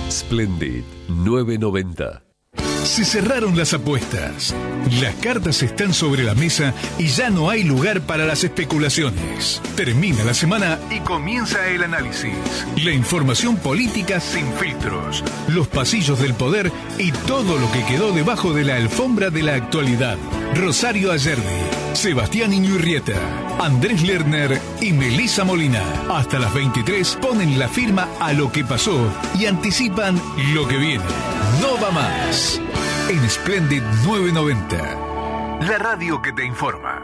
Splendid 990. Se cerraron las apuestas. Las cartas están sobre la mesa y ya no hay lugar para las especulaciones. Termina la semana y comienza el análisis. La información política sin filtros. Los pasillos del poder y todo lo que quedó debajo de la alfombra de la actualidad. Rosario Ayerdi, Sebastián Iñurrieta, Andrés Lerner y Melissa Molina. Hasta las 23 ponen la firma a lo que pasó y anticipan lo que viene. No va más. En Splendid 990. La radio que te informa.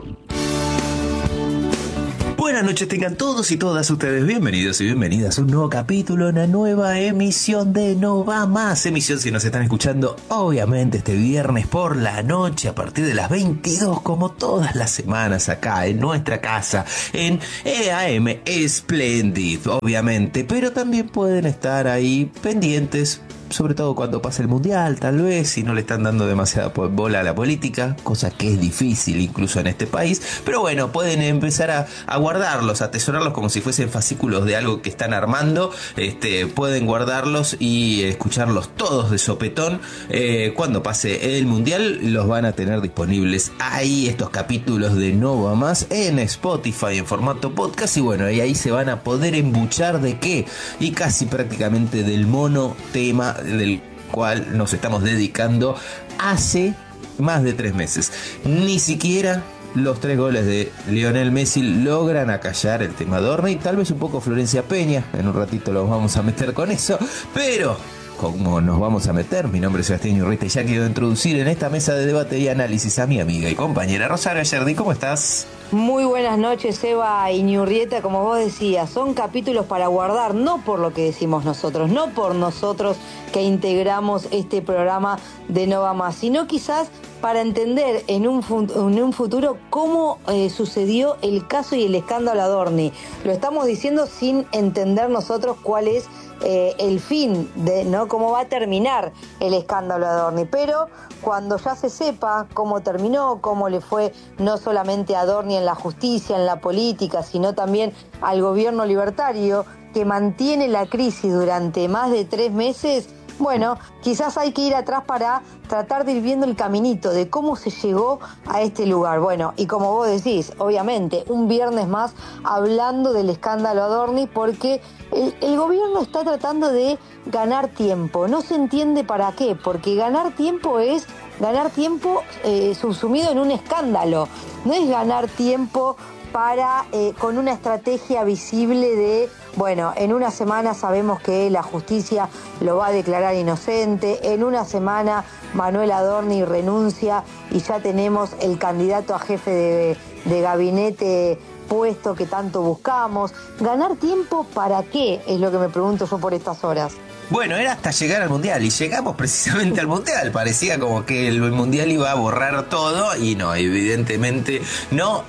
Buenas noches tengan todos y todas ustedes, bienvenidos y bienvenidas a un nuevo capítulo, una nueva emisión de No Va Más. Emisión si nos están escuchando obviamente este viernes por la noche a partir de las 22, como todas las semanas acá en nuestra casa en EAM Splendid, obviamente, pero también pueden estar ahí pendientes, sobre todo cuando pase el mundial, tal vez, si no le están dando demasiada bola a la política, cosa que es difícil incluso en este país, pero bueno, pueden empezar a guardarlos, a atesorarlos como si fuesen fascículos de algo que están armando. Pueden guardarlos y escucharlos todos de sopetón. Cuando pase el mundial los van a tener disponibles ahí, estos capítulos de No Va Más en Spotify en formato podcast, y bueno, y ahí se van a poder embuchar de qué, y casi prácticamente del mono tema del cual nos estamos dedicando hace más de 3 meses. Ni siquiera los 3 goles de Lionel Messi logran acallar el tema Adorni, tal vez un poco Florencia Peña, en un ratito los vamos a meter con eso, pero ¿cómo nos vamos a meter? Mi nombre es Sebastián Iñurrieta y ya quiero introducir en esta mesa de debate y análisis a mi amiga y compañera Rosario Ayerdi. ¿Cómo estás? Muy buenas noches, Seba Iñurrieta. Como vos decías, son capítulos para guardar, no por lo que decimos nosotros, no por nosotros que integramos este programa de No Va Más, sino quizás para entender en un futuro cómo sucedió el caso y el escándalo Adorni. Lo estamos diciendo sin entender nosotros cuál es el fin, ¿no? Cómo va a terminar el escándalo Adorni. Pero cuando ya se sepa cómo terminó, cómo le fue no solamente a Adorni en la justicia, en la política, sino también al gobierno libertario que mantiene la crisis durante más de 3 meses, bueno, quizás hay que ir atrás para tratar de ir viendo el caminito de cómo se llegó a este lugar. Bueno, y como vos decís, obviamente, un viernes más hablando del escándalo Adorni, porque el gobierno está tratando de ganar tiempo. No se entiende para qué, porque ganar tiempo es ganar tiempo subsumido en un escándalo. No es ganar tiempo para con una estrategia visible de, bueno, en una semana sabemos que la justicia lo va a declarar inocente, en una semana Manuel Adorni renuncia y ya tenemos el candidato a jefe de gabinete puesto que tanto buscamos. ¿Ganar tiempo para qué? Es lo que me pregunto yo por estas horas. Bueno, era hasta llegar al mundial y llegamos precisamente al mundial. Parecía como que el mundial iba a borrar todo y no, evidentemente no.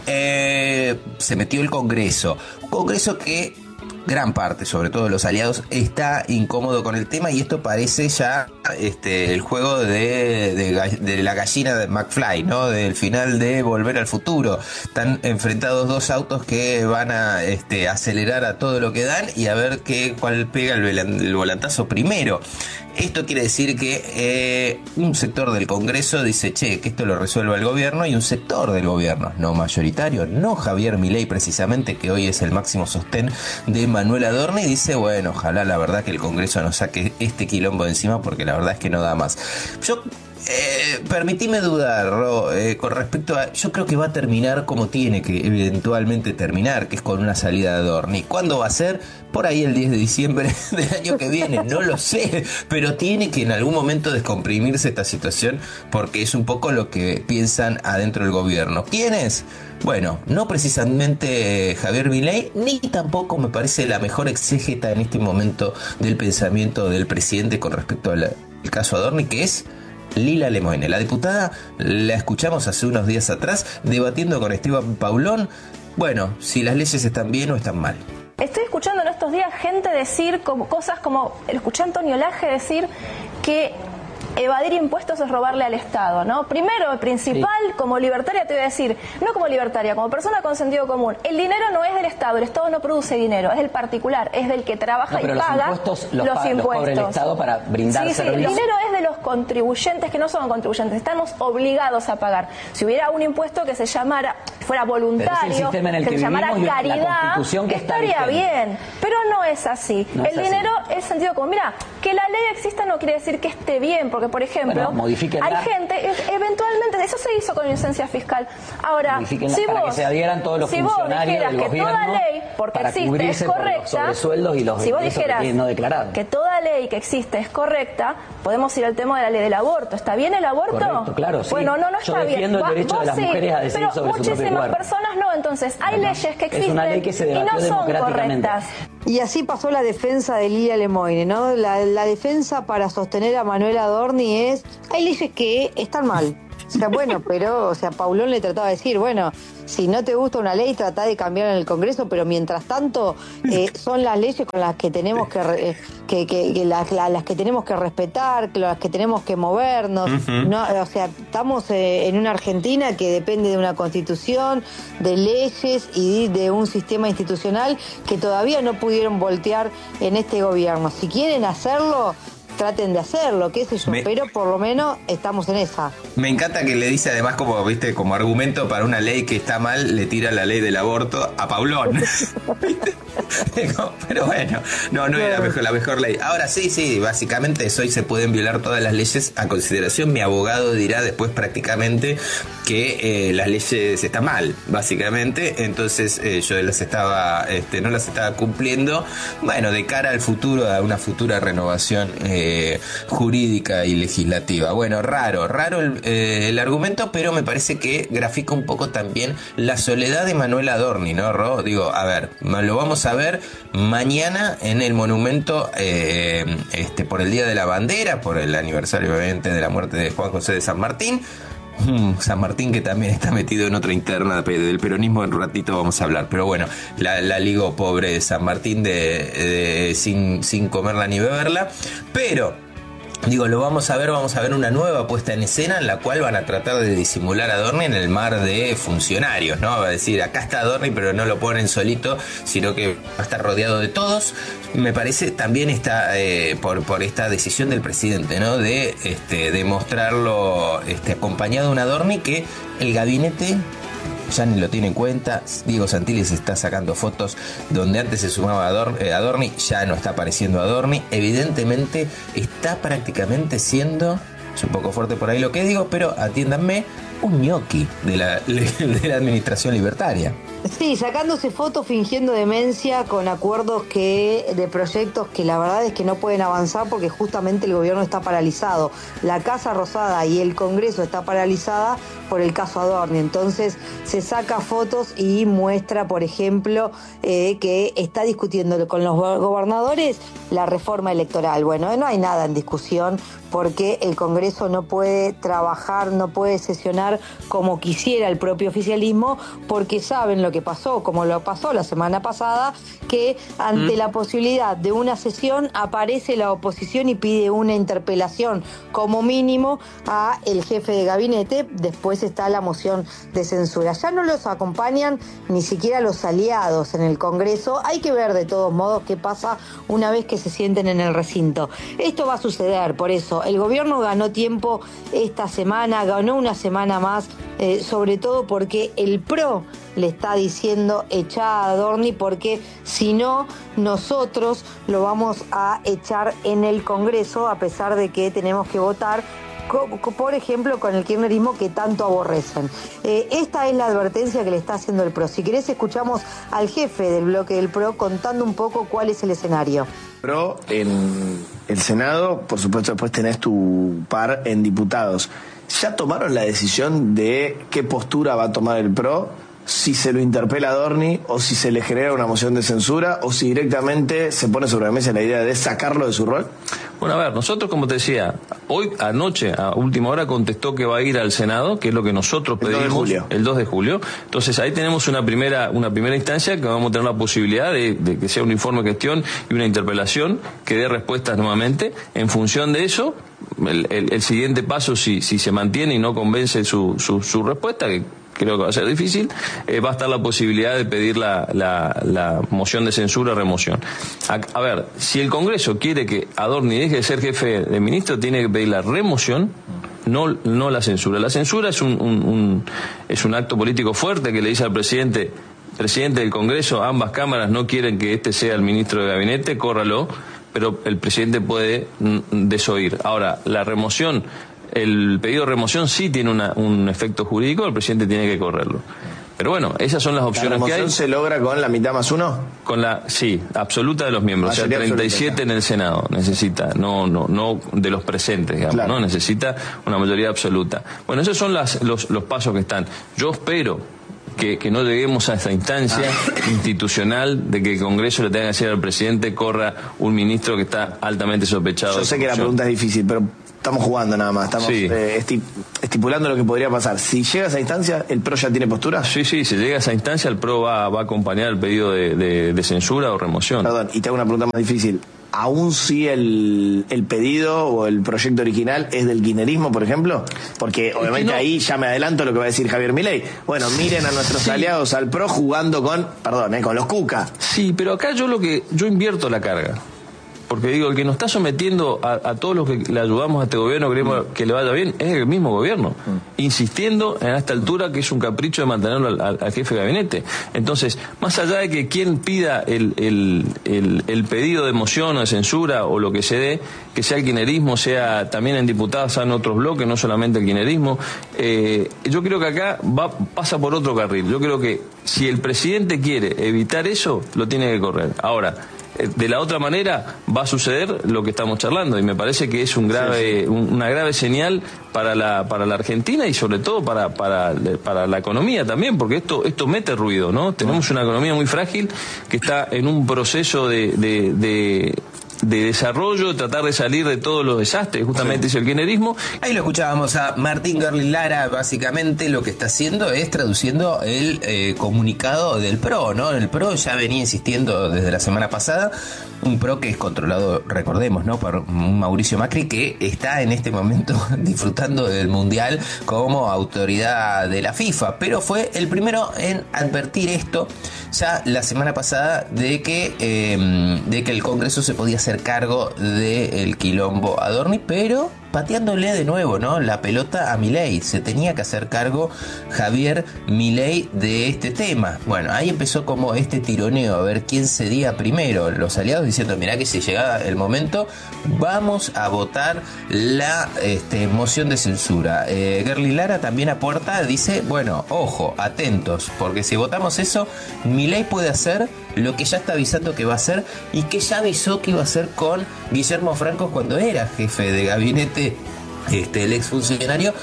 Se metió el Congreso. Un Congreso que gran parte, sobre todo los aliados, está incómodo con el tema y esto parece ya el juego de la gallina de McFly, ¿no? Del final de Volver al Futuro. Están enfrentados 2 autos que van a acelerar a todo lo que dan y a ver cuál pega el volantazo primero. Esto quiere decir que un sector del Congreso dice, che, que esto lo resuelva el gobierno, y un sector del gobierno, no mayoritario, no Javier Milei precisamente, que hoy es el máximo sostén de Manuel Adorni, dice, bueno, ojalá la verdad que el Congreso nos saque este quilombo de encima, porque la verdad es que no da más. Yo permitime dudar, Ro, con respecto a... Yo creo que va a terminar como tiene que eventualmente terminar, que es con una salida de Adorni. ¿Cuándo va a ser? Por ahí el 10 de diciembre del año que viene, no lo sé, pero tiene que en algún momento descomprimirse esta situación, porque es un poco lo que piensan adentro del gobierno. ¿Quiénes? Bueno, no precisamente Javier Milei, ni tampoco me parece la mejor exégeta en este momento del pensamiento del presidente con respecto al caso Adorni, que es Lila Lemoine. La diputada la escuchamos hace unos días atrás debatiendo con Esteban Paulón, bueno, si las leyes están bien o están mal. Estoy escuchando en estos días gente decir cosas como, escuché a Antonio Laje decir que evadir impuestos es robarle al Estado, ¿no? Primero, principal, como libertaria te voy a decir, no como libertaria, como persona con sentido común, el dinero no es del Estado no produce dinero, es del particular, es del que trabaja y paga los impuestos. Cobra el Estado para brindar servicios. El dinero es de los contribuyentes que no son contribuyentes, estamos obligados a pagar. Si hubiera un impuesto que se llamara, fuera voluntario, que se llamara caridad, estaría bien, pero no es así. El dinero es sentido común. Mira, que la ley exista no quiere decir que esté bien, porque por ejemplo, hay gente, eventualmente, eso se hizo con licencia fiscal. Ahora, si vos, que se adhieran todos los funcionarios del que gobierno toda ley, porque existe, es correcta, sobresueldos y los si vos dijeras no declarados, que toda ley que existe es correcta, podemos ir al tema de la ley del aborto. ¿Está bien el aborto? Correcto, claro, sí. Bueno, no Yo está bien. defiendo el derecho de las mujeres a decidir sobre su propio cuerpo. Muchísimas personas no, entonces hay leyes que existen una ley que se y no son correctas. Y así pasó la defensa de Lilia Lemoine, ¿no? La defensa para sostener a Manuel Adorni es, hay leyes que están mal. O sea, bueno, pero, o sea, Paulón le trataba de decir, bueno, si no te gusta una ley, trata de cambiar en el Congreso, pero mientras tanto son las leyes con las que tenemos las que tenemos que respetar, las que tenemos que movernos. No, o sea, estamos en una Argentina que depende de una constitución, de leyes y de un sistema institucional que todavía no pudieron voltear en este gobierno. Si quieren hacerlo, traten de hacerlo, qué sé yo, pero por lo menos estamos en esa. Me encanta que le dice además como, viste, como argumento para una ley que está mal, le tira la ley del aborto a Paulón. Pero bueno, no era la mejor ley. Ahora sí, básicamente eso, y se pueden violar todas las leyes a consideración. Mi abogado dirá después prácticamente que las leyes están mal, básicamente. Entonces yo no las estaba cumpliendo. Bueno, de cara al futuro, a una futura renovación jurídica y legislativa. Bueno, raro el argumento, pero me parece que grafica un poco también la soledad de Manuel Adorni, ¿no, Ro? Digo, a ver, lo vamos a ver mañana en el monumento por el Día de la Bandera, por el aniversario obviamente de la muerte de Juan José de San Martín. San Martín, que también está metido en otra interna del peronismo, en un ratito vamos a hablar, pero bueno, la ligo pobre de San Martín sin comerla ni beberla, pero digo, vamos a ver una nueva puesta en escena en la cual van a tratar de disimular a Adorni en el mar de funcionarios, ¿no? Va a decir, acá está Adorni, pero no lo ponen solito, sino que va a estar rodeado de todos. Me parece también está por esta decisión del presidente, ¿no? De mostrarlo acompañado de un Adorni que el gabinete ya ni lo tiene en cuenta. Diego Santilli se está sacando fotos donde antes se sumaba Adorni, ya no está apareciendo Adorni. Evidentemente está prácticamente siendo, es un poco fuerte por ahí lo que digo, pero atiéndanme, un ñoqui de la administración libertaria. Sí, sacándose fotos, fingiendo demencia con acuerdos de proyectos que la verdad es que no pueden avanzar porque justamente el gobierno está paralizado. La Casa Rosada y el Congreso está paralizada por el caso Adorni. Entonces se saca fotos y muestra, por ejemplo, que está discutiendo con los gobernadores la reforma electoral. Bueno, no hay nada en discusión porque el Congreso no puede trabajar, no puede sesionar como quisiera el propio oficialismo, porque saben lo que pasó, como lo pasó la semana pasada, que ante la posibilidad de una sesión aparece la oposición y pide una interpelación como mínimo a el jefe de gabinete. Después está la moción de censura. Ya no los acompañan ni siquiera los aliados en el Congreso. Hay que ver de todos modos qué pasa una vez que se sienten en el recinto. Esto va a suceder, por eso el gobierno ganó tiempo esta semana, ganó una semana más, sobre todo porque el PRO le está diciendo echá a Adorni, porque si no, nosotros lo vamos a echar en el Congreso, a pesar de que tenemos que votar, por ejemplo, con el kirchnerismo que tanto aborrecen. Esta es la advertencia que le está haciendo el PRO. Si querés, escuchamos al jefe del bloque del PRO contando un poco cuál es el escenario. PRO en el Senado, por supuesto, después tenés tu par en diputados. ¿Ya tomaron la decisión de qué postura va a tomar el PRO? Si se lo interpela a Adorni, o si se le genera una moción de censura, o si directamente se pone sobre la mesa la idea de sacarlo de su rol. Bueno, a ver, nosotros, como te decía, hoy anoche, a última hora, contestó que va a ir al Senado, que es lo que nosotros pedimos, el 2 de julio. Entonces ahí tenemos una primera instancia que vamos a tener la posibilidad de que sea un informe de gestión y una interpelación que dé respuestas nuevamente. En función de eso, el siguiente paso, si se mantiene y no convence su respuesta, que creo que va a ser difícil, va a estar la posibilidad de pedir la moción de censura o remoción. A ver, si el Congreso quiere que Adorni deje de ser jefe de ministro, tiene que pedir la remoción, no la censura. La censura es un acto político fuerte que le dice al presidente del Congreso, ambas cámaras no quieren que este sea el ministro de gabinete, córralo, pero el presidente puede desoír. Ahora, la remoción, el pedido de remoción sí tiene un efecto jurídico, el presidente tiene que correrlo. Pero bueno, esas son las opciones que hay. ¿La remoción se logra con la mitad más uno? Sí, absoluta de los miembros, o sea, 37 absoluta en el Senado necesita, no de los presentes, digamos, claro. No necesita una mayoría absoluta. Bueno, esos son los pasos que están. Yo espero que no lleguemos a esta instancia institucional de que el Congreso le tenga que decir al presidente corra un ministro que está altamente sospechado. Yo sé que la pregunta es difícil, pero estamos jugando nada más, estamos estipulando lo que podría pasar. Si llega a esa instancia, ¿el PRO ya tiene postura? Sí, si llega a esa instancia, el PRO va a acompañar el pedido de censura o remoción. Perdón, y te hago una pregunta más difícil. ¿Aún si el pedido o el proyecto original es del kirchnerismo, por ejemplo? Porque obviamente ahí ya me adelanto lo que va a decir Javier Milei. Bueno, miren a nuestros aliados al PRO jugando con los Cuca. Sí, pero acá yo invierto la carga. Porque digo, el que nos está sometiendo a todos los que le ayudamos a este gobierno, queremos que le vaya bien, es el mismo gobierno, insistiendo en esta altura que es un capricho de mantenerlo al jefe de gabinete. Entonces, más allá de que quien pida el pedido de moción o de censura o lo que se dé, que sea el kirchnerismo, sea también en diputados, sea en otros bloques, no solamente el kirchnerismo, yo creo que acá pasa por otro carril. Yo creo que si el presidente quiere evitar eso, lo tiene que correr. Ahora, de la otra manera va a suceder lo que estamos charlando y me parece que es una grave señal para la Argentina y sobre todo para la economía también, porque esto mete ruido, ¿no? Tenemos una economía muy frágil que está en un proceso de desarrollo, tratar de salir de todos los desastres, justamente es el kirchnerismo. Ahí lo escuchábamos a Martín Gerlin Lara. Básicamente lo que está haciendo es traduciendo el comunicado del PRO, ¿no? El PRO ya venía insistiendo desde la semana pasada, un PRO que es controlado, recordemos, ¿no?, por Mauricio Macri, que está en este momento disfrutando del Mundial como autoridad de la FIFA, pero fue el primero en advertir esto ya la semana pasada de que el Congreso se podía hacer cargo del quilombo Adorni, pero pateándole de nuevo, ¿no?, la pelota a Milei. Se tenía que hacer cargo Javier Milei de este tema. Bueno, ahí empezó como este tironeo, a ver quién cedía primero. Los aliados diciendo, mirá que si llegaba el momento, vamos a votar la moción de censura. Gerlin Lara también aporta, dice, bueno, ojo, atentos, porque si votamos eso, Milei puede hacer lo que ya está avisando que va a hacer y que ya avisó que iba a hacer con Guillermo Franco cuando era jefe de gabinete, el exfuncionario,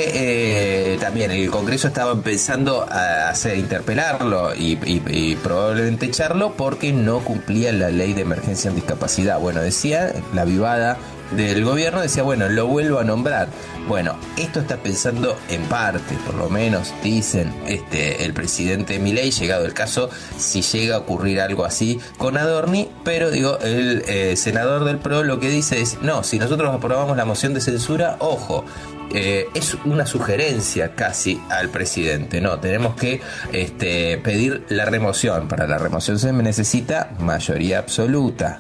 que también el Congreso estaba empezando a interpelarlo y probablemente echarlo porque no cumplía la ley de emergencia en discapacidad. Bueno, decía la vivada del gobierno, decía, bueno, lo vuelvo a nombrar. Bueno, esto está pensando en parte, por lo menos dicen el presidente Milei, llegado el caso, si llega a ocurrir algo así con Adorni, pero digo, el senador del PRO lo que dice es, no, si nosotros aprobamos la moción de censura, ojo, es una sugerencia casi al presidente, no, tenemos que pedir la remoción. Para la remoción se necesita mayoría absoluta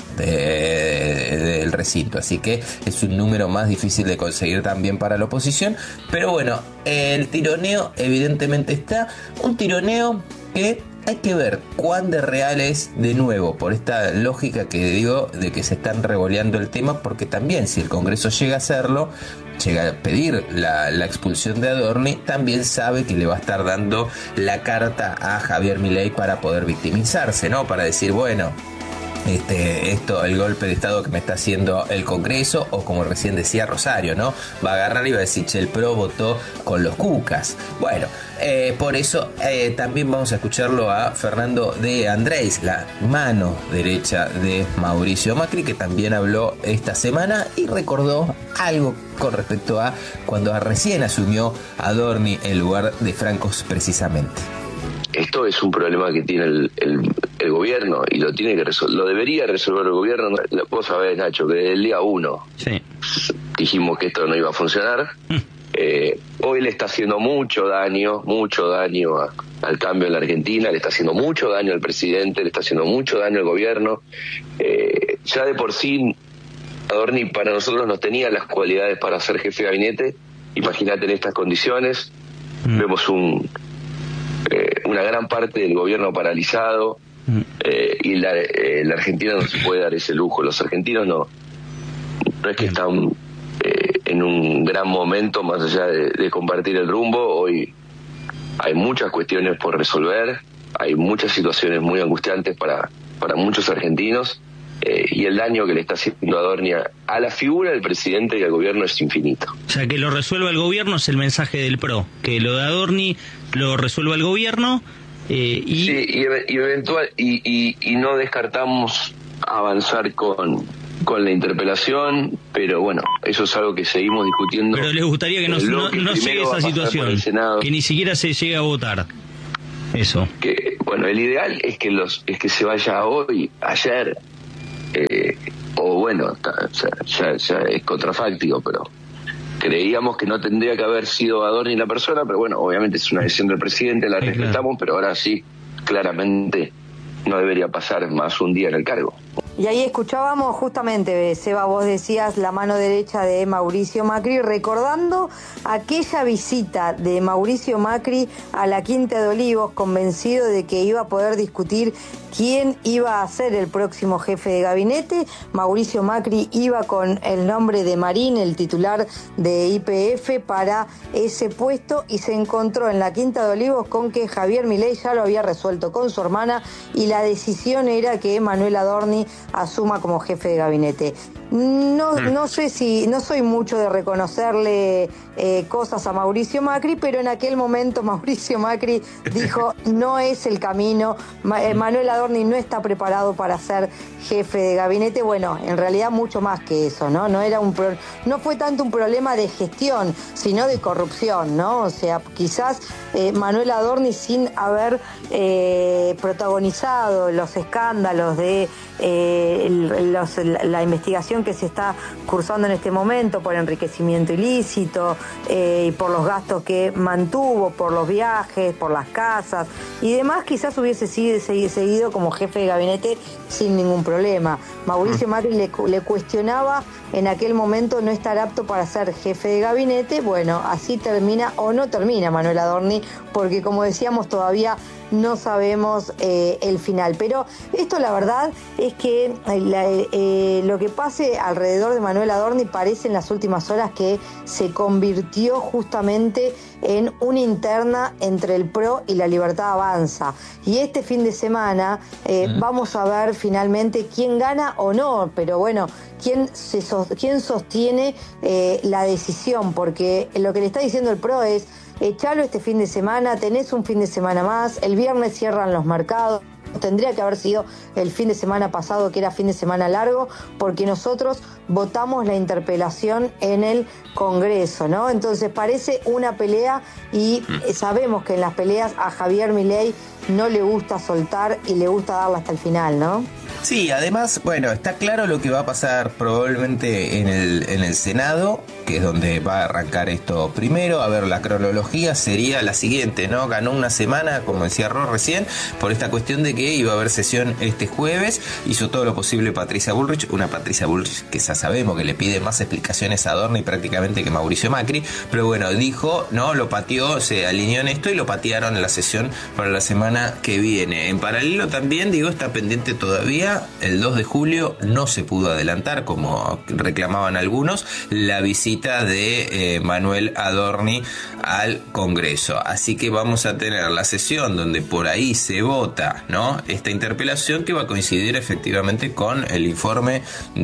del recinto, así que es un número más difícil de conseguir también para la oposición, pero bueno, el tironeo evidentemente está, un tironeo que hay que ver cuán de real es, de nuevo, por esta lógica que digo de que se están revoleando el tema, porque también si el Congreso llega a hacerlo, llega a pedir la expulsión de Adorni, también sabe que le va a estar dando la carta a Javier Milei para poder victimizarse, ¿no? Para decir, bueno, el golpe de Estado que me está haciendo el Congreso, o como recién decía Rosario, ¿no? Va a agarrar y va a decir, che, el PRO votó con los cucas. Bueno, por eso también vamos a escucharlo a Fernando de Andrés, la mano derecha de Mauricio Macri, que también habló esta semana y recordó algo con respecto a cuando recién asumió Adorni en lugar de Francos precisamente. Esto es un problema que tiene el gobierno y lo tiene que lo debería resolver el gobierno. Vos sabés, Nacho, que desde el día 1 dijimos que esto no iba a funcionar. Hoy le está haciendo mucho daño al cambio en la Argentina, le está haciendo mucho daño al presidente, le está haciendo mucho daño al gobierno. Ya de por sí Adorni para nosotros no tenía las cualidades para ser jefe de gabinete. Imagínate en estas condiciones. Vemos una gran parte del gobierno paralizado, y la Argentina no se puede dar ese lujo. Los argentinos no es que están en un gran momento, más allá de compartir el rumbo. Hoy hay muchas cuestiones por resolver, hay muchas situaciones muy angustiantes para muchos argentinos, y el daño que le está haciendo Adorni a la figura del presidente y al gobierno es infinito. O sea, que lo resuelva el gobierno es el mensaje del PRO, que lo de Adorni lo resuelva el gobierno. Sí, y no descartamos avanzar con la interpelación, pero bueno, eso es algo que seguimos discutiendo. Pero les gustaría que no llegue esa situación, que ni siquiera se llegue a votar. Eso. Que bueno, el ideal es que se vaya hoy, ayer, o bueno, ya es contrafáctico, pero creíamos que no tendría que haber sido Adorni la persona, pero bueno, obviamente es una decisión del presidente, la respetamos, pero ahora sí, claramente no debería pasar más un día en el cargo. Y ahí escuchábamos justamente, Seba, vos decías la mano derecha de Mauricio Macri, recordando aquella visita de Mauricio Macri a la Quinta de Olivos, convencido de que iba a poder discutir quién iba a ser el próximo jefe de gabinete. Mauricio Macri iba con el nombre de Marín, el titular de YPF, para ese puesto, y se encontró en la Quinta de Olivos con que Javier Milei ya lo había resuelto con su hermana, y la decisión era que Manuel Adorni asuma como jefe de gabinete. No sé si, no soy mucho de reconocerle cosas a Mauricio Macri, pero en aquel momento Mauricio Macri dijo no es el camino, Manuel Adorni no está preparado para ser jefe de gabinete. Bueno, en realidad mucho más que eso, ¿no? No fue tanto un problema de gestión, sino de corrupción, ¿no? O sea, quizás Manuel Adorni, sin haber protagonizado los escándalos de la investigación que se está cursando en este momento por enriquecimiento ilícito, y por los gastos que mantuvo, por los viajes, por las casas y demás, quizás hubiese seguido como jefe de gabinete sin ningún problema. Mauricio Macri le cuestionaba en aquel momento no estar apto para ser jefe de gabinete. Bueno, así termina o no termina Manuel Adorni, porque como decíamos todavía no sabemos el final. Pero esto, la verdad es que lo que pase alrededor de Manuel Adorni parece en las últimas horas que se convirtió justamente en una interna entre el PRO y la Libertad Avanza. Y este fin de semana vamos a ver finalmente quién gana o no, pero bueno, quién sostiene la decisión, porque lo que le está diciendo el PRO es: echalo este fin de semana, tenés un fin de semana más, el viernes cierran los mercados. Tendría que haber sido el fin de semana pasado, que era fin de semana largo, porque nosotros votamos la interpelación en el Congreso, ¿no? Entonces parece una pelea, y sabemos que en las peleas a Javier Milei no le gusta soltar y le gusta darla hasta el final, ¿no? Sí, además, bueno, está claro lo que va a pasar probablemente en el Senado, que es donde va a arrancar esto primero. A ver, la cronología sería la siguiente, ¿no? Ganó una semana, como decía Ro recién, por esta cuestión de que iba a haber sesión este jueves. Hizo todo lo posible Patricia Bullrich, una Patricia Bullrich que ya sabemos que le pide más explicaciones a Adorni prácticamente que Mauricio Macri, pero bueno, dijo, no, lo pateó, se alineó en esto y lo patearon en la sesión para la semana que viene. En paralelo también, está pendiente todavía, el 2 de julio no se pudo adelantar, como reclamaban algunos, la visita de Manuel Adorni al Congreso. Así que vamos a tener la sesión donde por ahí se vota, ¿no?, esta interpelación, que va a coincidir efectivamente con el informe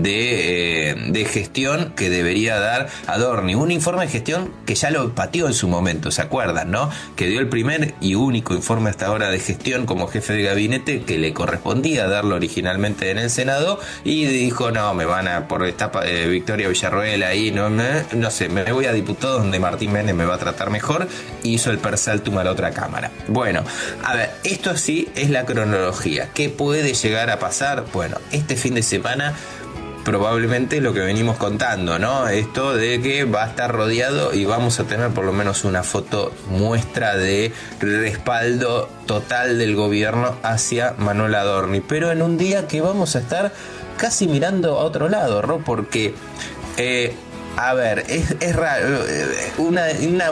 de gestión que debería dar Adorni. Un informe de gestión que ya lo pateó en su momento, ¿se acuerdan, no? Que dio el primer y único informe hasta ahora de gestión como jefe de gabinete, que le correspondía darlo originalmente en el Senado, y dijo, no, me van a, por esta Victoria Villarroel ahí, no sé, me voy a diputados donde Martín Menem me va a tratar mejor, hizo el persaltum a la otra cámara. Bueno, a ver, esto sí es la cronología. ¿Qué puede llegar a pasar? Bueno, este fin de semana probablemente lo que venimos contando, ¿no? Esto de que va a estar rodeado y vamos a tener por lo menos una foto muestra de respaldo total del gobierno hacia Manuel Adorni, pero en un día que vamos a estar casi mirando a otro lado, ¿no? Porque a ver, es raro, una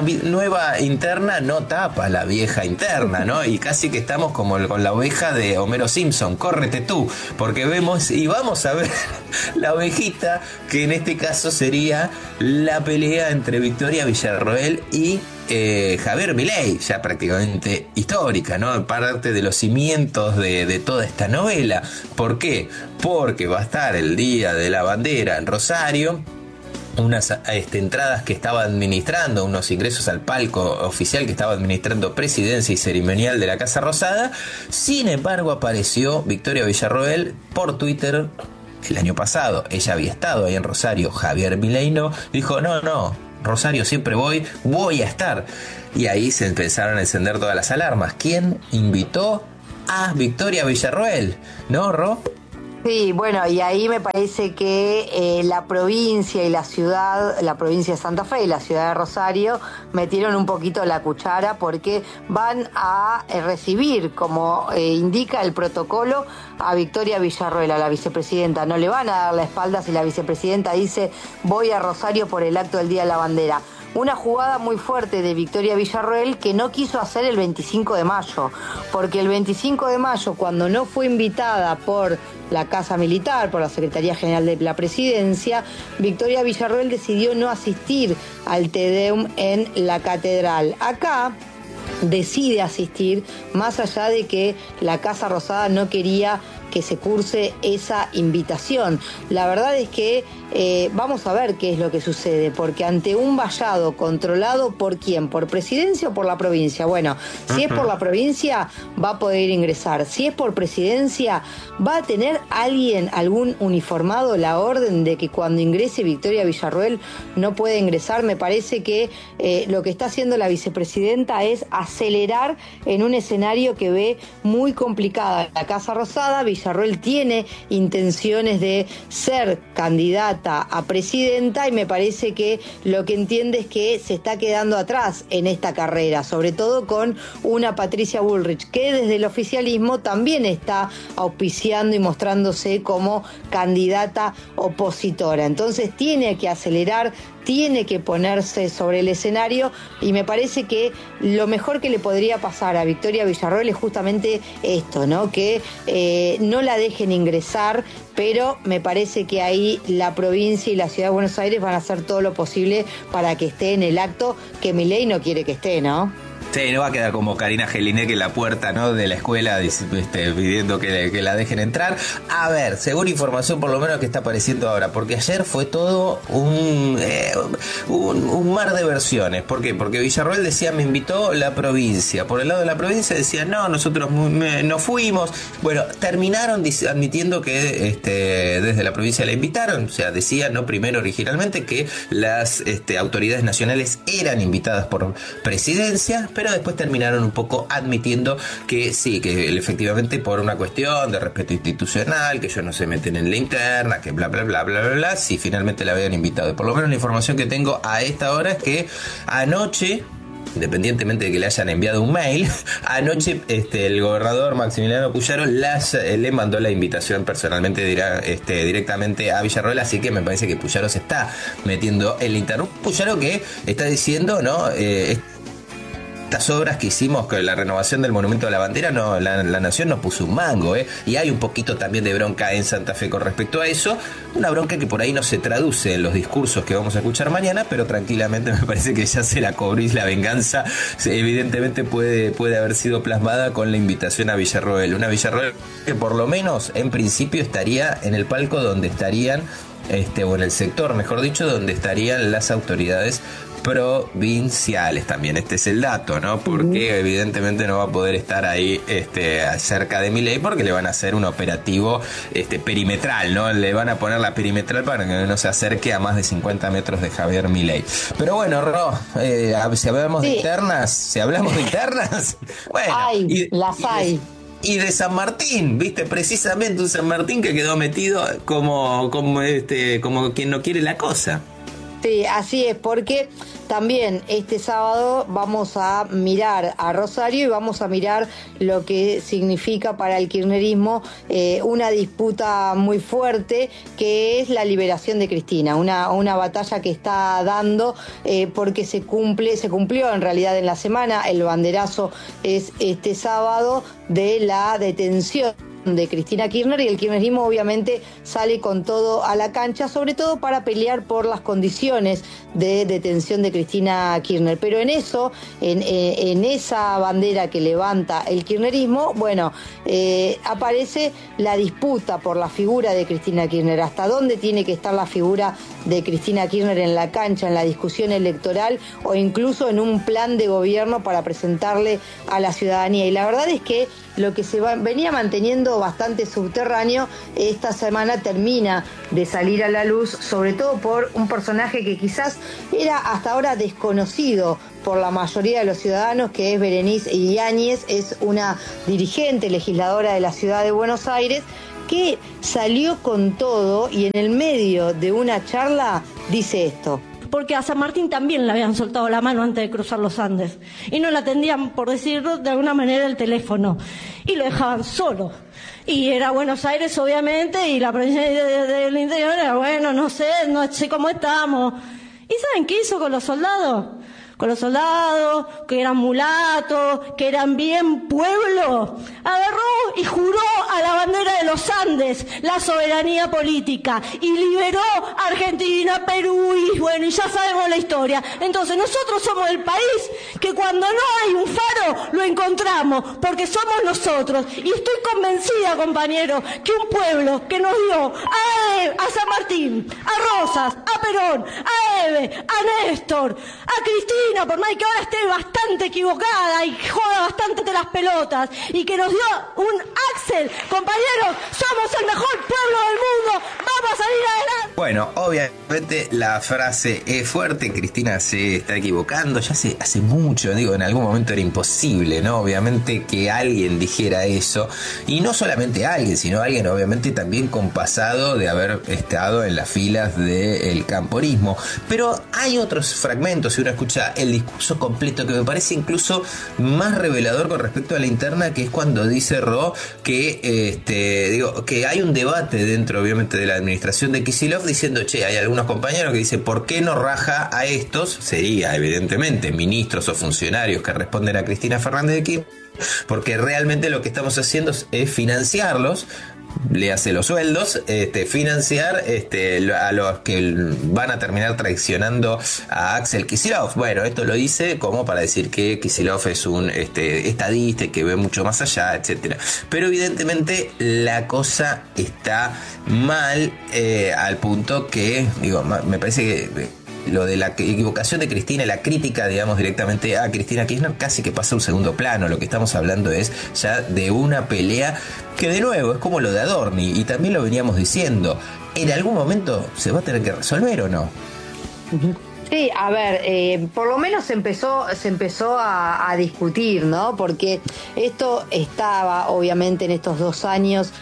nueva interna no tapa la vieja interna, ¿no? Y casi que estamos como con la oveja de Homero Simpson, córrete tú, porque vemos y vamos a ver la ovejita, que en este caso sería la pelea entre Victoria Villarroel y Javier Milei, ya prácticamente histórica, ¿no? Parte de los cimientos de toda esta novela. ¿Por qué? Porque va a estar el Día de la Bandera en Rosario, unas entradas que estaba administrando, unos ingresos al palco oficial que estaba administrando Presidencia y Ceremonial de la Casa Rosada. Sin embargo, apareció Victoria Villarroel por Twitter el año pasado. Ella había estado ahí en Rosario, Javier Milei no, dijo no, Rosario siempre voy a estar. Y ahí se empezaron a encender todas las alarmas. ¿Quién invitó a Victoria Villarroel? ¿No, Ro? Sí, bueno, y ahí me parece que la provincia y la ciudad, la provincia de Santa Fe y la ciudad de Rosario metieron un poquito la cuchara, porque van a recibir, como indica el protocolo, a Victoria Villarroel, a la vicepresidenta. No le van a dar la espalda si la vicepresidenta dice voy a Rosario por el acto del Día de la Bandera. Una jugada muy fuerte de Victoria Villarroel que no quiso hacer el 25 de mayo, porque el 25 de mayo, cuando no fue invitada por la Casa Militar, por la Secretaría General de la Presidencia, Victoria Villarroel decidió no asistir al Te Deum en la Catedral. Acá decide asistir, más allá de que la Casa Rosada no quería que se curse esa invitación. La verdad es que vamos a ver qué es lo que sucede, porque ante un vallado controlado, ¿por quién? ¿Por Presidencia o por la provincia? Bueno, si es por la provincia, va a poder ingresar. Si es por Presidencia, va a tener algún uniformado la orden de que cuando ingrese Victoria Villarroel no puede ingresar. Me parece que lo que está haciendo la vicepresidenta es acelerar en un escenario que ve muy complicada la Casa Rosada. Villarroel tiene intenciones de ser candidata a presidenta y me parece que lo que entiende es que se está quedando atrás en esta carrera, sobre todo con una Patricia Bullrich que desde el oficialismo también está auspiciando y mostrándose como candidata opositora. Entonces tiene que acelerar, tiene que ponerse sobre el escenario, y me parece que lo mejor que le podría pasar a Victoria Villarroel es justamente esto, ¿no? Que no la dejen ingresar, pero me parece que ahí la provincia y la ciudad de Buenos Aires van a hacer todo lo posible para que esté en el acto que Milei no quiere que esté, ¿no? Sí, no va a quedar como Karina Jelinek en la puerta, ¿no?, de la escuela pidiendo que la dejen entrar. A ver, según información por lo menos que está apareciendo ahora, porque ayer fue todo un mar de versiones. ¿Por qué? Porque Villarroel decía me invitó la provincia. Por el lado de la provincia decía no, nosotros no fuimos. Bueno, terminaron admitiendo que desde la provincia la invitaron. O sea, decían, no, primero originalmente que las autoridades nacionales eran invitadas por Presidencia, pero después terminaron un poco admitiendo que sí, que efectivamente por una cuestión de respeto institucional, que ellos no se meten en la interna, que bla bla bla bla bla bla, sí, finalmente la habían invitado. Y por lo menos la información que tengo a esta hora es que anoche, independientemente de que le hayan enviado un mail, anoche el gobernador Maximiliano Puyaro le mandó la invitación personalmente directamente a Villarroel, así que me parece que Puyaro se está metiendo en la interna. Puyaro que está diciendo, ¿no?, estas obras que hicimos con la renovación del Monumento de la Bandera, no, la Nación nos puso un mango, y hay un poquito también de bronca en Santa Fe con respecto a eso, una bronca que por ahí no se traduce en los discursos que vamos a escuchar mañana, pero tranquilamente me parece que ya se la cobró, y la venganza evidentemente puede haber sido plasmada con la invitación a Villarroel, una Villarroel que por lo menos en principio estaría en el palco donde estarían, o en el sector, mejor dicho, donde estarían las autoridades provinciales también. Este es el dato, ¿no? Porque evidentemente no va a poder estar ahí cerca de Milei, porque le van a hacer un operativo perimetral, ¿no? Le van a poner la perimetral para que no se acerque a más de 50 metros de Javier Milei. Pero bueno, Ro, si hablamos de internas, bueno, las hay. y de San Martín, ¿viste? Precisamente un San Martín que quedó metido como quien no quiere la cosa. Sí, así es, porque también este sábado vamos a mirar a Rosario y vamos a mirar lo que significa para el kirchnerismo una disputa muy fuerte, que es la liberación de Cristina, una batalla que está dando porque se cumplió en realidad en la semana. El banderazo es este sábado de la detención de Cristina Kirchner, y el kirchnerismo obviamente sale con todo a la cancha, sobre todo para pelear por las condiciones de detención de Cristina Kirchner. Pero en eso, en esa bandera que levanta el kirchnerismo, bueno, aparece la disputa por la figura de Cristina Kirchner. ¿Hasta dónde tiene que estar la figura de Cristina Kirchner en la cancha, en la discusión electoral o incluso en un plan de gobierno para presentarle a la ciudadanía? Y la verdad es que lo que venía manteniendo bastante subterráneo, esta semana termina de salir a la luz, sobre todo por un personaje que quizás era hasta ahora desconocido por la mayoría de los ciudadanos, que es Berenice Yáñez. Es una dirigente legisladora de la ciudad de Buenos Aires que salió con todo y en el medio de una charla dice esto. Porque a San Martín también le habían soltado la mano antes de cruzar los Andes y no le atendían, por decirlo de alguna manera, el teléfono y lo dejaban solo. Y era Buenos Aires, obviamente, y la provincia del interior era, bueno, no sé cómo estamos. ¿Y saben qué hizo con los soldados? Con los soldados, que eran mulatos, que eran bien pueblo, agarró y juró a la bandera de los Andes la soberanía política y liberó a Argentina, Perú y bueno, y ya sabemos la historia. Entonces nosotros somos el país que cuando no hay un faro lo encontramos, porque somos nosotros. Y estoy convencida, compañero, que un pueblo que nos dio a San Martín, a Rosas, a Perón, a Eve, a Néstor, a Cristina, por más que ahora esté bastante equivocada y joda bastante de las pelotas, y que nos dio un Axel, compañeros, somos el mejor pueblo del mundo, vamos a salir adelante. Bueno, obviamente la frase es fuerte, Cristina se está equivocando, ya hace mucho, digo, en algún momento era imposible, ¿no? Obviamente que alguien dijera eso, y no solamente alguien, sino alguien obviamente también con pasado de haber estado en las filas del camporismo. Pero hay otros fragmentos, si uno escucha el discurso completo, que me parece incluso más revelador con respecto a la interna, que es cuando dice Ro que que hay un debate dentro obviamente de la administración de Kicillof diciendo, che, hay algunos compañeros que dicen, ¿por qué no raja a estos? Sería evidentemente ministros o funcionarios que responden a Cristina Fernández de Kirchner, porque realmente lo que estamos haciendo es financiarlos, le hace los sueldos, financiar a los que van a terminar traicionando a Axel Kicillof. Bueno, esto lo dice como para decir que Kicillof es un estadista y que ve mucho más allá, etcétera. Pero evidentemente la cosa está mal al punto que, digo, me parece que lo de la equivocación de Cristina y la crítica, digamos, directamente a Cristina Kirchner casi que pasa a un segundo plano. Lo que estamos hablando es ya de una pelea que, de nuevo, es como lo de Adorni, y también lo veníamos diciendo, en algún momento se va a tener que resolver, ¿o no? Sí, a ver, por lo menos se empezó a discutir, ¿no? Porque esto estaba, obviamente, en estos 2 años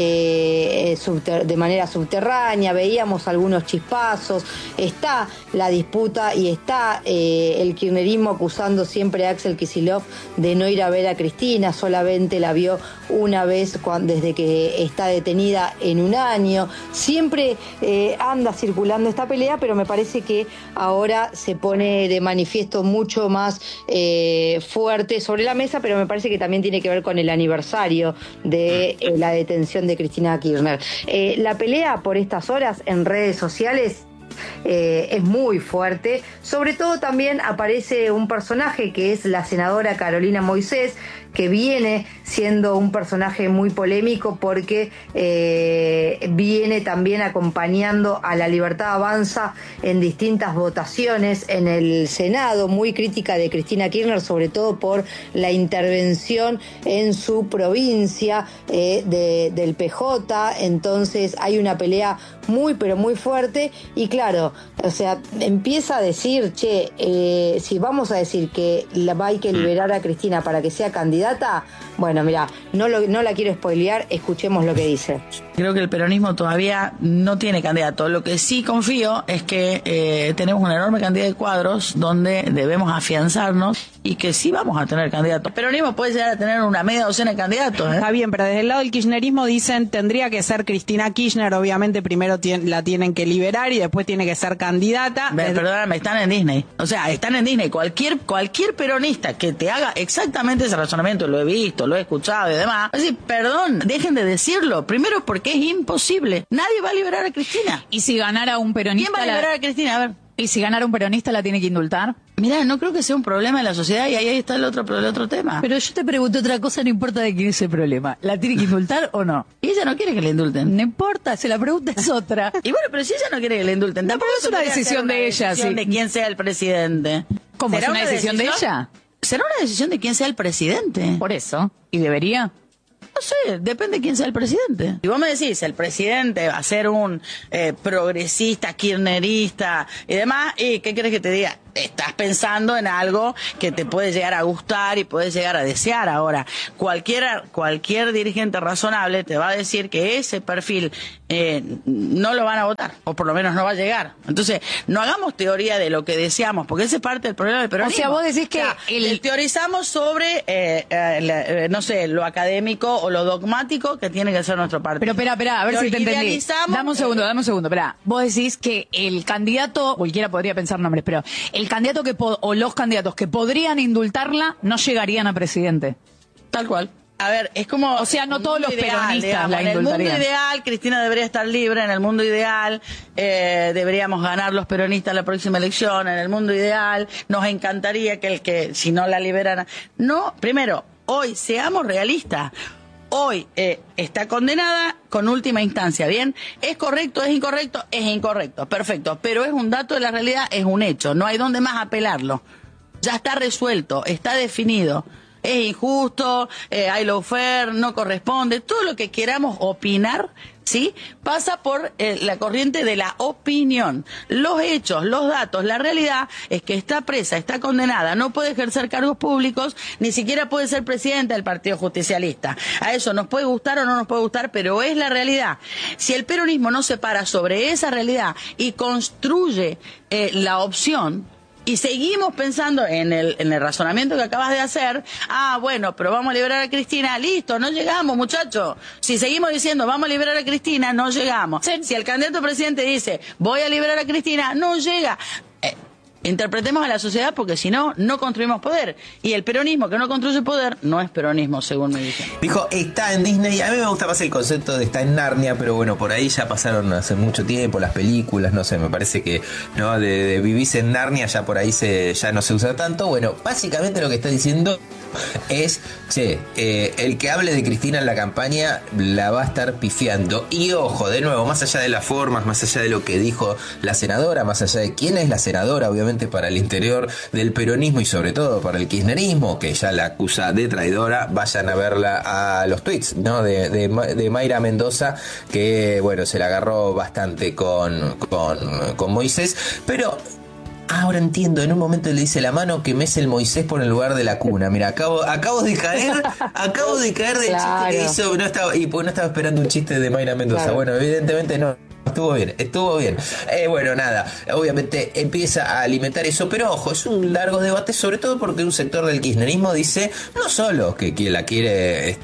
de manera subterránea, veíamos algunos chispazos, está la disputa y está el kirchnerismo acusando siempre a Axel Kicillof de no ir a ver a Cristina, solamente la vio una vez desde que está detenida en un año. Siempre anda circulando esta pelea, pero me parece que ahora se pone de manifiesto mucho más fuerte sobre la mesa, pero me parece que también tiene que ver con el aniversario de la detención de Cristina Kirchner. La pelea por estas horas en redes sociales es muy fuerte. Sobre todo también aparece un personaje que es la senadora Carolina Moisés, que viene siendo un personaje muy polémico porque viene también acompañando a La Libertad Avanza en distintas votaciones en el Senado, muy crítica de Cristina Kirchner, sobre todo por la intervención en su provincia del PJ. Entonces hay una pelea muy pero muy fuerte y claro, o sea, empieza a decir, che, si vamos a decir que hay que liberar a Cristina para que sea candidata, candidata? Bueno, mira, no la quiero spoilear, escuchemos lo que dice. Creo que el peronismo todavía no tiene candidato. Lo que sí confío es que tenemos una enorme cantidad de cuadros donde debemos afianzarnos y que sí vamos a tener candidatos. El peronismo puede llegar a tener una media docena de candidatos. Está bien, pero desde el lado del kirchnerismo dicen tendría que ser Cristina Kirchner, obviamente primero la tienen que liberar y después tiene que ser candidata. Perdóname, están en Disney. O sea, están en Disney. Cualquier peronista que te haga exactamente ese razonamiento, lo he visto, lo he escuchado y demás, así, perdón, dejen de decirlo. Primero porque es imposible. Nadie va a liberar a Cristina. ¿Y si ganara un peronista? ¿Quién va a liberar a Cristina? A ver. ¿Y si ganara un peronista la tiene que indultar? Mirá, no creo que sea un problema de la sociedad y ahí está el otro tema. Pero yo te pregunto otra cosa, no importa de quién es el problema. ¿La tiene que indultar o no? Y ella no quiere que le indulten. No importa, si la pregunta es otra. Y bueno, pero si ella no quiere que le indulten, tampoco es una decisión de ella, sí. De quién sea el presidente. ¿Cómo? ¿Es una decisión de ella? Será una decisión de quién sea el presidente. Por eso. ¿Y debería? No sé, depende de quién sea el presidente. Si vos me decís, el presidente va a ser un progresista, kirchnerista y demás, ¿y qué querés que te diga? Estás pensando en algo que te puede llegar a gustar y puedes llegar a desear. Ahora, cualquier dirigente razonable te va a decir que ese perfil no lo van a votar, o por lo menos no va a llegar. Entonces, no hagamos teoría de lo que deseamos, porque ese es parte del problema del peronismo. O sea, vos decís que teorizamos sobre, no sé, lo académico o lo dogmático que tiene que ser nuestro partido. Pero espera, a ver si te entendí. Dame un segundo, espera. Vos decís que el candidato, cualquiera podría pensar nombres, pero el candidato o los candidatos que podrían indultarla no llegarían a presidente. Tal cual. A ver, es como... O sea, no todos los peronistas digamos, la indultarían. En el mundo ideal, Cristina debería estar libre. En el mundo ideal, deberíamos ganar los peronistas la próxima elección. En el mundo ideal, nos encantaría que si no la liberan... No, primero, hoy, seamos realistas. Hoy está condenada con última instancia, ¿bien? ¿Es correcto, es incorrecto? Es incorrecto, perfecto. Pero es un dato de la realidad, es un hecho. No hay dónde más apelarlo. Ya está resuelto, está definido. Es injusto, hay lawfare, no corresponde. Todo lo que queramos opinar, ¿sí? Pasa por la corriente de la opinión. Los hechos, los datos, la realidad es que está presa, está condenada, no puede ejercer cargos públicos, ni siquiera puede ser presidenta del Partido Justicialista. A eso nos puede gustar o no nos puede gustar, pero es la realidad. Si el peronismo no se para sobre esa realidad y construye la opción, y seguimos pensando en el razonamiento que acabas de hacer, bueno, pero vamos a liberar a Cristina, listo, no llegamos, muchachos. Si seguimos diciendo vamos a liberar a Cristina, no llegamos. Sí. Si el candidato presidente dice voy a liberar a Cristina, no llega. Interpretemos a la sociedad porque si no, no construimos poder. Y el peronismo que no construye poder no es peronismo, según me dicen. Dijo, está en Disney. A mí me gusta más el concepto de está en Narnia, pero bueno, por ahí ya pasaron hace mucho tiempo las películas, no sé, me parece que no de vivirse en Narnia ya por ahí ya no se usa tanto. Bueno, básicamente lo que está diciendo es, el que hable de Cristina en la campaña la va a estar pifiando. Y ojo, de nuevo, más allá de las formas, más allá de lo que dijo la senadora, más allá de quién es la senadora, obviamente para el interior del peronismo y sobre todo para el kirchnerismo, que ya la acusa de traidora, vayan a verla a los tweets, ¿no? de Mayra Mendoza, que bueno, se la agarró bastante con Moisés, pero ahora entiendo, en un momento le dice la mano que mece el Moisés por el lugar de la cuna. Mira, acabo de caer del claro. Chiste que hizo, no estaba esperando un chiste de Mayra Mendoza. Claro. Bueno, evidentemente no. Estuvo bien. Bueno, nada, obviamente empieza a alimentar eso, pero ojo, es un largo debate, sobre todo porque un sector del kirchnerismo dice no solo que la quiere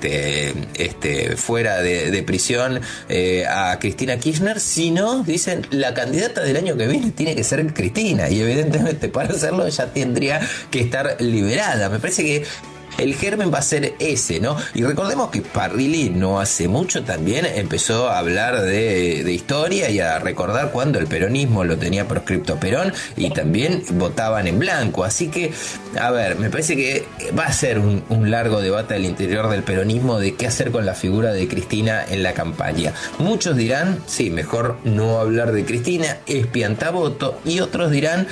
fuera de prisión a Cristina Kirchner, sino dicen la candidata del año que viene tiene que ser Cristina, y evidentemente para hacerlo ella tendría que estar liberada. Me parece que el germen va a ser ese, ¿no? Y recordemos que Parrilli no hace mucho también empezó a hablar de historia y a recordar cuando el peronismo lo tenía proscripto Perón y también votaban en blanco. Así que, a ver, me parece que va a ser un largo debate al interior del peronismo de qué hacer con la figura de Cristina en la campaña. Muchos dirán, sí, mejor no hablar de Cristina, es piantavoto, y otros dirán,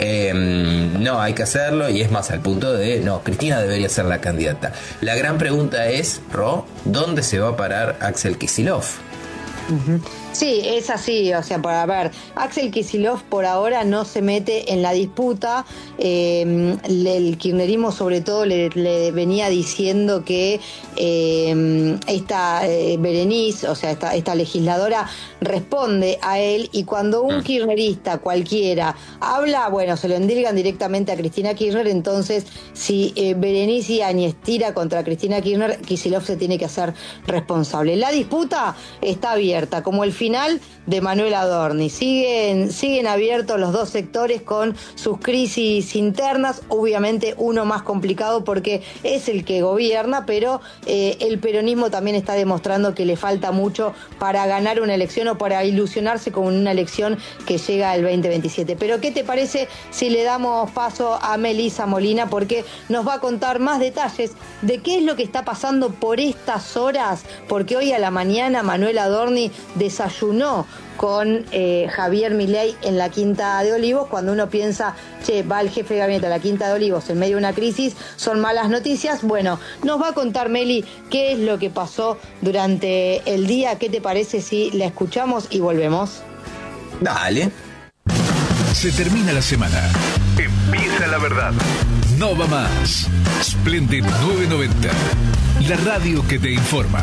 no, hay que hacerlo, y es más al punto de, no, Cristina debería ser la candidata. La gran pregunta es, ¿dónde se va a parar Axel Kicillof? Sí, es así, o sea, para ver, Axel Kicillof por ahora no se mete en la disputa, el kirchnerismo sobre todo le venía diciendo que esta Berenice, o sea, esta legisladora responde a él, y cuando un kirchnerista cualquiera habla, bueno, se lo endilgan directamente a Cristina Kirchner. Entonces, si Berenice Yáñez tira contra Cristina Kirchner, Kicillof se tiene que hacer responsable. La disputa está abierta, como el final de Manuel Adorni. Siguen abiertos los dos sectores con sus crisis internas, obviamente uno más complicado porque es el que gobierna, pero el peronismo también está demostrando que le falta mucho para ganar una elección o para ilusionarse con una elección que llega el 2027. Pero ¿qué te parece si le damos paso a Melisa Molina? Porque nos va a contar más detalles de qué es lo que está pasando por estas horas, porque hoy a la mañana Manuel Adorni desayunó con Javier Milei en la Quinta de Olivos. Cuando uno piensa, va el jefe de gabinete a la Quinta de Olivos en medio de una crisis, son malas noticias. Bueno, nos va a contar Meli qué es lo que pasó durante el día. ¿Qué te parece si la escuchamos y volvemos? Dale. Se termina la semana. Empieza la verdad. No va más. Splendid 990. La radio que te informa.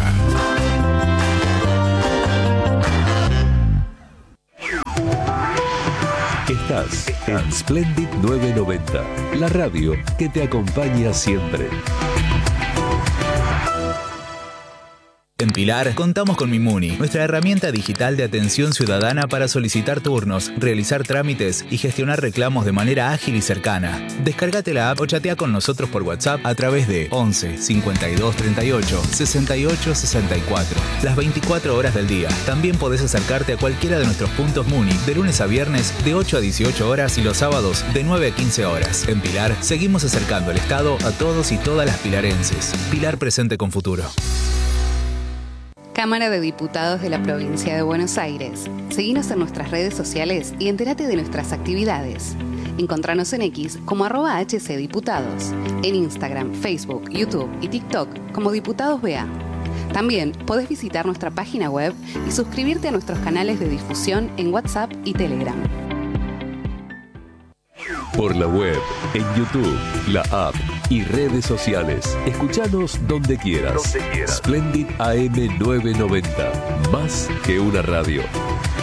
Estás en Splendid 990, la radio que te acompaña siempre. En Pilar contamos con Mimuni, nuestra herramienta digital de atención ciudadana para solicitar turnos, realizar trámites y gestionar reclamos de manera ágil y cercana. Descárgate la app o chatea con nosotros por WhatsApp a través de 11 52 38 68 64. Las 24 horas del día. También podés acercarte a cualquiera de nuestros puntos Muni de lunes a viernes de 8 a 18 horas y los sábados de 9 a 15 horas. En Pilar seguimos acercando el Estado a todos y todas las pilarenses. Pilar presente con futuro. Cámara de Diputados de la Provincia de Buenos Aires. Seguinos en nuestras redes sociales y entérate de nuestras actividades. Encontranos en X como @HCDiputados, en Instagram, Facebook, YouTube y TikTok como Diputados BA. También podés visitar nuestra página web y suscribirte a nuestros canales de difusión en WhatsApp y Telegram. Por la web, en YouTube, la app y redes sociales. Escuchanos donde quieras. Splendid AM 990. Más que una radio.